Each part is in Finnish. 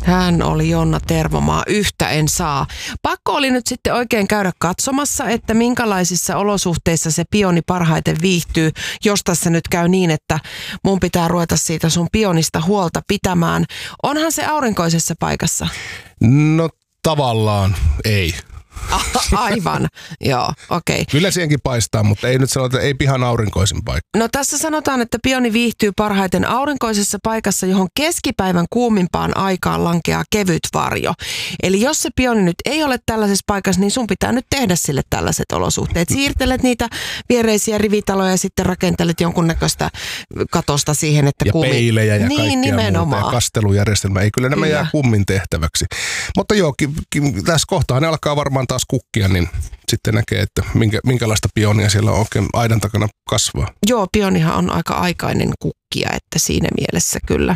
Hän oli Jonna Tervomaa, yhtä en saa. Pakko oli nyt sitten oikein käydä katsomassa, että minkälaisissa olosuhteissa se pioni parhaiten viihtyy, jos tässä nyt käy niin, että mun pitää ruveta siitä sun pionista huolta pitämään. Onhan se aurinkoisessa paikassa? No tavallaan ei. Aivan, joo, okei. Kyllä siihenkin paistaa, mutta ei nyt sanota, ei pihan aurinkoisin paikka. No tässä sanotaan, että pioni viihtyy parhaiten aurinkoisessa paikassa, johon keskipäivän kuumimpaan aikaan lankeaa kevyt varjo. Eli jos se pioni nyt ei ole tällaisessa paikassa, niin sun pitää nyt tehdä sille tällaiset olosuhteet. Siirtelet niitä viereisiä rivitaloja ja sitten rakentelet jonkunnäköistä katosta siihen, että ja peilejä ja kaikkea nimenomaan. Muuta ja kastelujärjestelmä. Ei kyllä nämä jää kummin tehtäväksi. Mutta joo, tässä kohtaa ne alkaa varmaan taas kukkia, niin sitten näkee, että minkälaista pionia siellä oikein aidan takana kasvaa. Joo, pionihan on aika aikainen kukkia, että siinä mielessä kyllä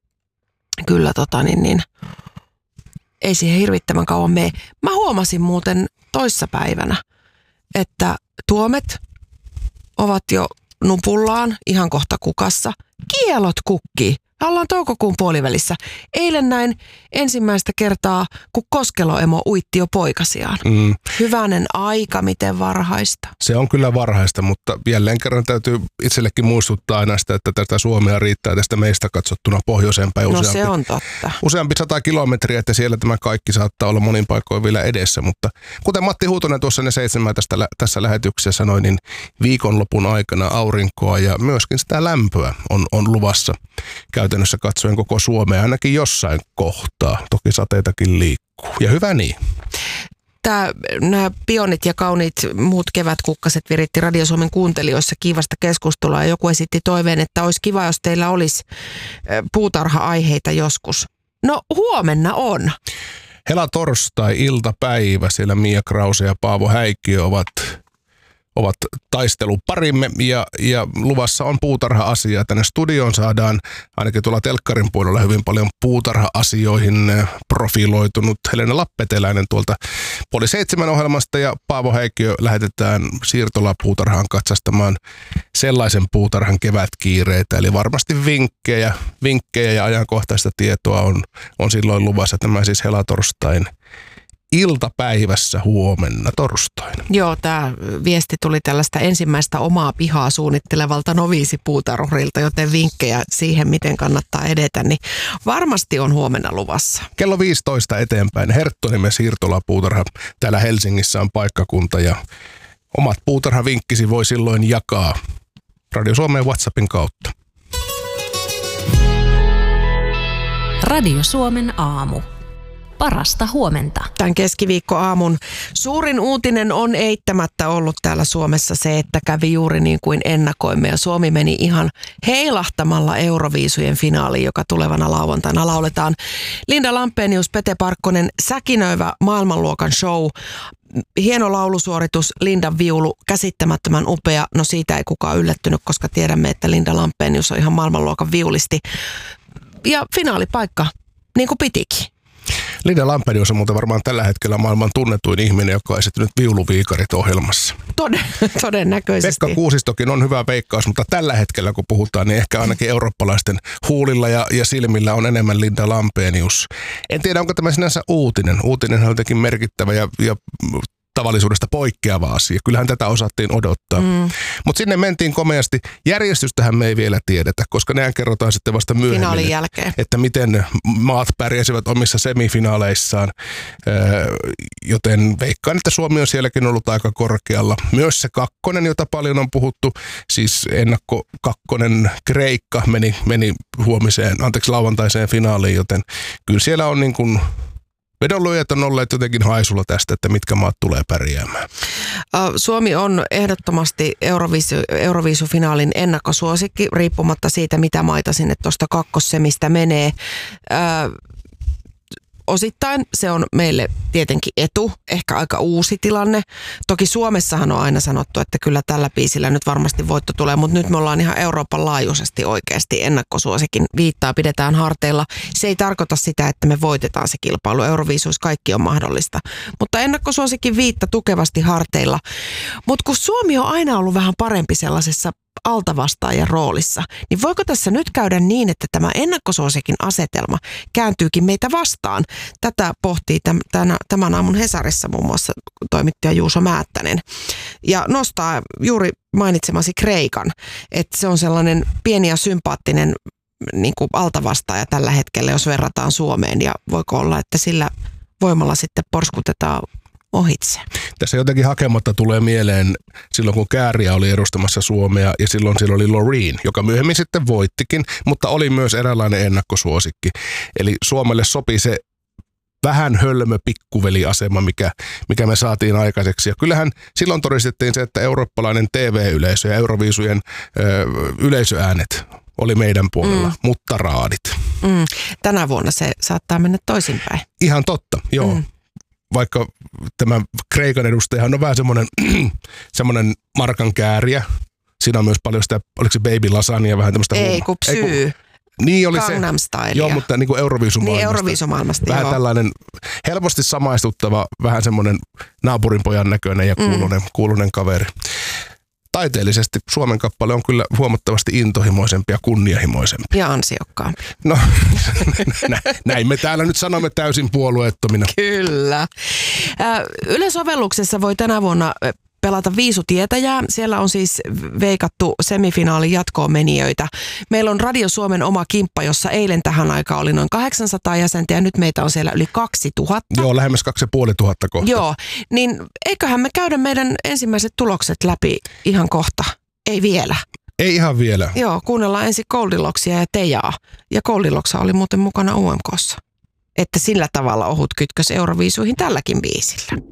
ei siihen hirvittävän kauan mene. Mä huomasin muuten toissapäivänä, että tuomet ovat jo nupullaan ihan kohta kukassa. Kielot kukkii. Ollaan toukokuun puolivälissä. Eilen näin ensimmäistä kertaa, kun Koskeloemo uitti jo poikasiaan. Hyvänen aika, miten varhaista. Se on kyllä varhaista, mutta jälleen kerran täytyy itsellekin muistuttaa aina sitä, että tätä Suomea riittää tästä meistä katsottuna pohjoiseen päin useampi. No se on totta. Useampi 100 kilometriä, että siellä tämä kaikki saattaa olla monin paikoin vielä edessä, mutta kuten Matti Huutonen tuossa ne 7 tässä lähetyksessä sanoi, niin viikonlopun aikana aurinkoa ja myöskin sitä lämpöä on luvassa käytännössä katsoen koko Suomea ainakin jossain kohtaa. Toki sateitakin liikkuu. Ja hyvä niin. Nämä pionit ja kauniit muut kevätkukkaset viritti Radio Suomen kuuntelijoissa kiivasta keskustelua ja joku esitti toiveen, että olisi kiva, jos teillä olisi puutarha-aiheita joskus. No huomenna on. Helatorstai-iltapäivä. Siellä Mia Krause ja Paavo Häikkiö ovat taisteluparimme ja luvassa on puutarha-asiaa. Tänne studioon saadaan ainakin tuolla telkkarin puolella hyvin paljon puutarha-asioihin profiloitunut Helena Lappeteläinen tuolta Poli 7 ohjelmasta ja Paavo Häikkiö lähetetään siirtolapuutarhaan katsastamaan sellaisen puutarhan kevätkiireitä. Eli varmasti vinkkejä ja ajankohtaista tietoa on silloin luvassa. Tämä siis Helatorstain iltapäivässä huomenna torstaina. Joo, tämä viesti tuli tällaista ensimmäistä omaa pihaa suunnittelevalta noviisipuutarhurilta, joten vinkkejä siihen, miten kannattaa edetä, niin varmasti on huomenna luvassa. Kello 15 eteenpäin Herttonimen siirtolapuutarha täällä Helsingissä on paikkakunta ja omat puutarhavinkkisi voi silloin jakaa Radio Suomen WhatsAppin kautta. Radio Suomen aamu. Parasta huomenta. Tämän keskiviikkoaamun suurin uutinen on eittämättä ollut täällä Suomessa se, että kävi juuri niin kuin ennakoimme. Ja Suomi meni ihan heilahtamalla Euroviisujen finaaliin, joka tulevana lauantaina lauletaan. Linda Lampenius, Pete Parkkonen, säkinöivä maailmanluokan show. Hieno laulusuoritus, Lindan viulu, käsittämättömän upea. No siitä ei kukaan yllättynyt, koska tiedämme, että Linda Lampenius on ihan maailmanluokan viulisti. Ja finaalipaikka, niin kuin pitikin. Linda Lampenius on muuten varmaan tällä hetkellä maailman tunnetuin ihminen, joka on esittänyt viuluviikarit ohjelmassa. Todennäköisesti. Pekka Kuusistokin on hyvä veikkaus, mutta tällä hetkellä kun puhutaan, niin ehkä ainakin eurooppalaisten huulilla ja silmillä on enemmän Linda Lampenius. En tiedä, onko tämä sinänsä uutinen. Uutinen on jotenkin merkittävä ja tavallisuudesta poikkeava asia. Kyllähän tätä osattiin odottaa. Mutta sinne mentiin komeasti. Järjestystähän me ei vielä tiedetä, koska nehän kerrotaan sitten vasta myöhemmin. Finaalin jälkeen. Että miten maat pärjäsivät omissa semifinaaleissaan. Joten veikkaan, että Suomi on sielläkin ollut aika korkealla. Myös se kakkonen, jota paljon on puhuttu, siis ennakko kakkonen Kreikka meni lauantaiseen finaaliin, joten kyllä siellä on niin kuin vedonlyöjät on olleet jotenkin haisulla tästä, että mitkä maat tulee pärjäämään. Suomi on ehdottomasti Euroviisufinaalin ennakkosuosikki, riippumatta siitä, mitä maita sinne tuosta kakkossemistä menee. Osittain se on meille tietenkin etu, ehkä aika uusi tilanne. Toki Suomessahan on aina sanottu, että kyllä tällä biisillä nyt varmasti voitto tulee, mutta nyt me ollaan ihan Euroopan laajuisesti oikeasti ennakkosuosikin. Viittaa pidetään harteilla. Se ei tarkoita sitä, että me voitetaan se kilpailu. Euroviisuissa kaikki on mahdollista. Mutta ennakkosuosikin viitta tukevasti harteilla. Mutta kun Suomi on aina ollut vähän parempi sellaisessa altavastaajan roolissa. Niin voiko tässä nyt käydä niin, että tämä ennakkosuosikin asetelma kääntyykin meitä vastaan? Tätä pohtii tämän aamun Hesarissa muun muassa toimittaja Juuso Määttänen. Ja nostaa juuri mainitsemasi Kreikan, että se on sellainen pieni ja sympaattinen niin kuin altavastaaja tällä hetkellä, jos verrataan Suomeen. Ja voiko olla, että sillä voimalla sitten porskutetaan ohitse? Tässä jotenkin hakematta tulee mieleen silloin, kun Kääriä oli edustamassa Suomea ja silloin siellä oli Loreen, joka myöhemmin sitten voittikin, mutta oli myös eräänlainen ennakkosuosikki. Eli Suomelle sopi se vähän hölmö pikkuveliasema, mikä me saatiin aikaiseksi. Ja kyllähän silloin todistettiin se, että eurooppalainen TV-yleisö ja Euroviisujen yleisöäänet oli meidän puolella, mutta raadit. Tänä vuonna se saattaa mennä toisinpäin. Ihan totta, joo. Vaikka tämä Kreikan edustajahan on vähän semmoinen markan kääriä. Siinä on myös paljon sitä, oliko se baby lasagna, vähän tämmöistä Ei, kun Psyy. Niin oli Gangnam Style. Joo, mutta niin kuin Euroviisumaailmasta. Niin, Euroviisumaailmasta, vähän joo. tällainen helposti samaistuttava, vähän semmoinen naapurinpojan näköinen ja kuulunen kaveri. Taiteellisesti Suomen kappale on kyllä huomattavasti intohimoisempi ja kunnianhimoisempi. Ja ansiokkaampi. No, näin me täällä nyt sanomme täysin puolueettomina. Kyllä. Yle-sovelluksessa voi tänä vuonna pelata viisutietäjää. Siellä on siis veikattu semifinaalin jatkoon menijöitä. Meillä on Radio Suomen oma kimppa, jossa eilen tähän aikaan oli noin 800 jäsentä ja nyt meitä on siellä yli 2000. Joo, lähemmäs 2500 kohta. Joo, niin eiköhän me käydä meidän ensimmäiset tulokset läpi ihan kohta. Ei vielä. Ei ihan vielä. Joo, kuunnellaan ensin Goldilockia ja Tejaa. Ja Goldilocks oli muuten mukana UMK:ssa. Että sillä tavalla ohut kytkös Euroviisuihin tälläkin biisillä.